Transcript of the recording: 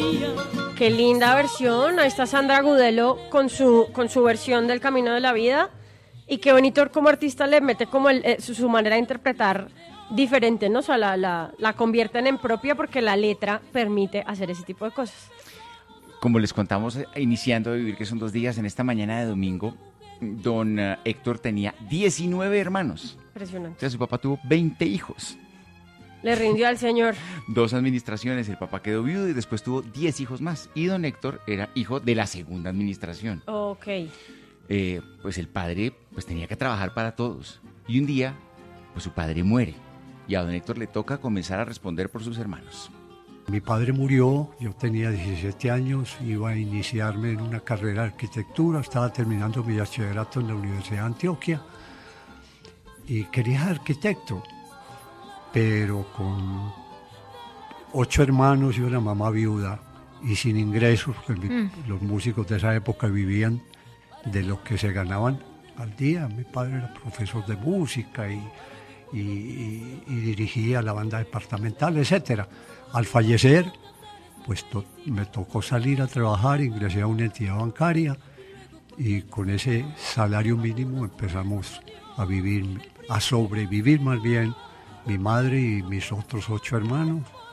Qué linda versión. Ahí está Sandra Agudelo con su versión del Camino de la Vida. Y qué bonito como artista le mete como su manera de interpretar diferente, ¿no? O sea, la convierten en propia porque la letra permite hacer ese tipo de cosas. Como les contamos iniciando a vivir, que son 2 días, en esta mañana de domingo, don Héctor tenía 19 hermanos. Impresionante. O sea, su papá tuvo 20 hijos. Le rindió al señor. 2 administraciones, el papá quedó viudo y después tuvo 10 hijos más. Y don Héctor era hijo de la segunda administración. Ok. Pues el padre pues tenía que trabajar para todos. Y un día, pues su padre muere. Y a don Héctor le toca comenzar a responder por sus hermanos. Mi padre murió, yo tenía 17 años, iba a iniciarme en una carrera de arquitectura, estaba terminando mi bachillerato en la Universidad de Antioquia y quería ser arquitecto, pero con 8 hermanos y una mamá viuda y sin ingresos, porque los músicos de esa época vivían de lo que se ganaban al día. Mi padre era profesor de música y dirigía la banda departamental, etcétera. Al fallecer, pues me tocó salir a trabajar, ingresé a una entidad bancaria y con ese salario mínimo empezamos a vivir, a sobrevivir más bien, mi madre y mis otros 8 hermanos.